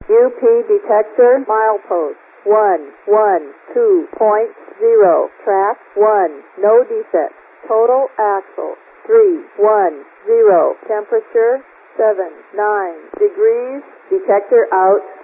UP detector milepost 112.0. Track 1. No defects. Total axle 310. Temperature 79 degrees. Detector out.